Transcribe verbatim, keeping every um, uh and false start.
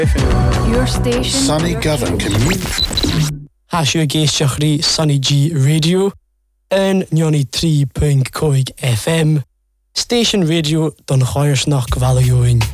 Your station. Sonny Govan Community. Hasio géisteach rí Sonny G Radio yn nioni tri pwynt coig F M. Station Radio don chairs nach gvalioin.